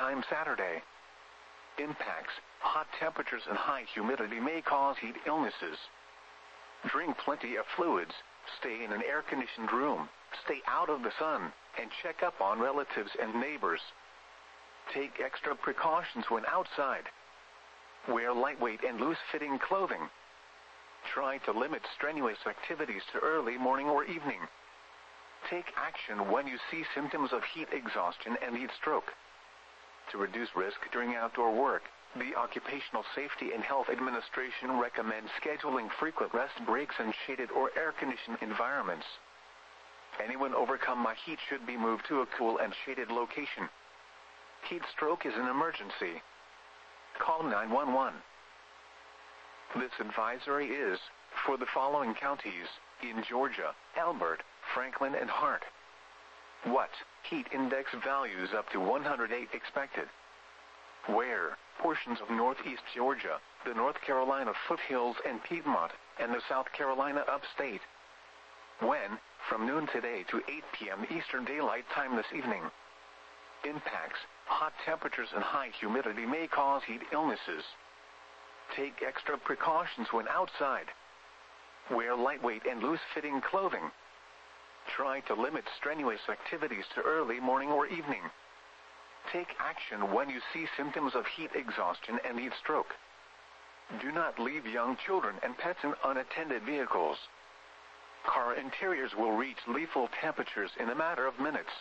time Saturday. Impacts: hot temperatures and high humidity may cause heat illnesses. Drink plenty of fluids, stay in an air-conditioned room, stay out of the sun, and check up on relatives and neighbors. Take extra precautions when outside. Wear lightweight and loose-fitting clothing. Try to limit strenuous activities to early morning or evening. Take action when you see symptoms of heat exhaustion and heat stroke. To reduce risk during outdoor work, the Occupational Safety and Health Administration recommends scheduling frequent rest breaks in shaded or air-conditioned environments. Anyone overcome by heat should be moved to a cool and shaded location. Heat stroke is an emergency. Call 911. This advisory is for the following counties in Georgia: Elbert, Franklin, and Hart. What? Heat index values up to 108 expected. Where? Portions of northeast Georgia, the North Carolina foothills and Piedmont, and the South Carolina upstate. When? From noon today to 8 p.m. Eastern Daylight Time this evening. Impacts: hot temperatures and high humidity may cause heat illnesses. Take extra precautions when outside. Wear lightweight and loose-fitting clothing. Try to limit strenuous activities to early morning or evening. Take action when you see symptoms of heat exhaustion and heat stroke. Do not leave young children and pets in unattended vehicles. Car interiors will reach lethal temperatures in a matter of minutes.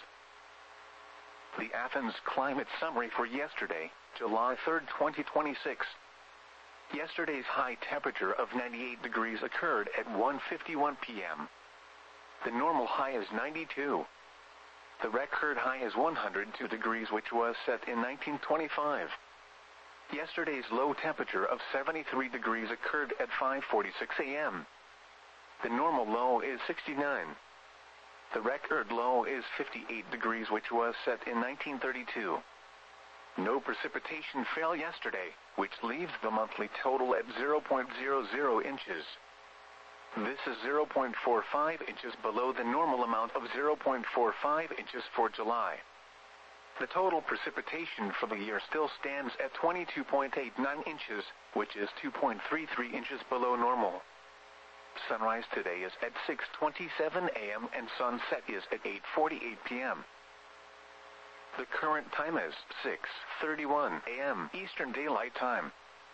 The Athens Climate Summary for yesterday, July 3, 2026. Yesterday's high temperature of 98 degrees occurred at 1:51 p.m. The normal high is 92. The record high is 102 degrees, which was set in 1925. Yesterday's low temperature of 73 degrees occurred at 5:46 a.m. The normal low is 69. The record low is 58 degrees, which was set in 1932. No precipitation fell yesterday, which leaves the monthly total at 0.00 inches. This is 0.45 inches below the normal amount of 0.45 inches for July. The total precipitation for the year still stands at 22.89 inches, which is 2.33 inches below normal. Sunrise today is at 6:27 a.m. and sunset is at 8:48 p.m. The current time is 6:31 a.m. Eastern Daylight Time.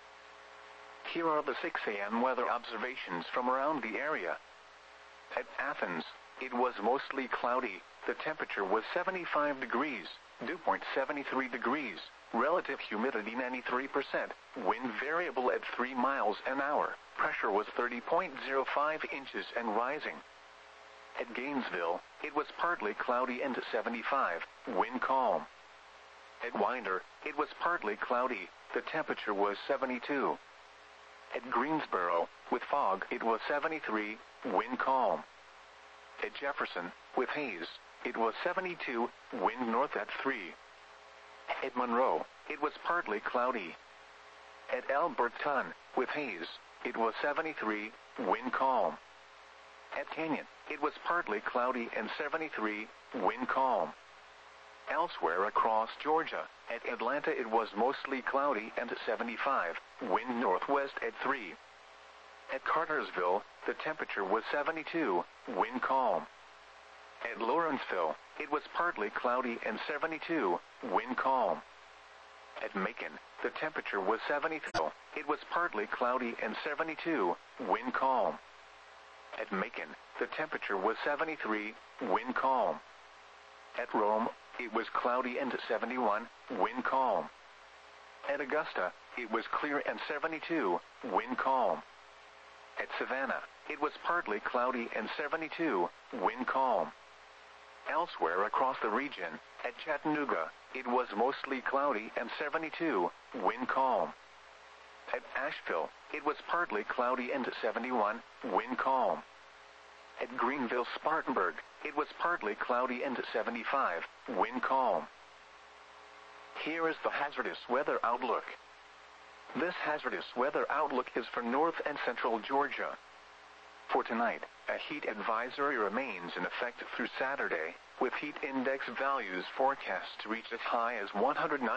Here are the 6 a.m. weather observations from around the area. At Athens, it was mostly cloudy. The temperature was 75 degrees, dew point 73 degrees, relative humidity 93%, wind variable at 3 miles an hour, pressure was 30.05 inches and rising. At Gainesville, it was partly cloudy and 75, wind calm. At Winder, it was partly cloudy, the temperature was 72. At Greensboro, with fog, it was 73, wind calm. At Jefferson, with haze, it was 72, wind north at 3. At Monroe, it was partly cloudy. At Alberton, with haze, it was 73, wind calm. At Canyon, it was partly cloudy and 73, wind calm. Elsewhere across Georgia, at Atlanta it was mostly cloudy and 75, wind northwest at 3. At Cartersville, the temperature was 72, wind calm. At Lawrenceville, it was partly cloudy and 72, wind calm. At Macon, the temperature was 73, it was partly cloudy and 72, wind calm. At Macon, the temperature was 73, wind calm. At Rome, it was cloudy and 71, wind calm. At Augusta, it was clear and 72, wind calm. At Savannah, it was partly cloudy and 72, wind calm. Elsewhere across the region, at Chattanooga, it was mostly cloudy and 72, wind calm. At Asheville, it was partly cloudy and 71, wind calm. At Greenville-Spartanburg, it was partly cloudy and 75, wind calm. Here is the hazardous weather outlook. This hazardous weather outlook is for north and central Georgia. For tonight, a heat advisory remains in effect through Saturday, with heat index values forecast to reach as high as 109.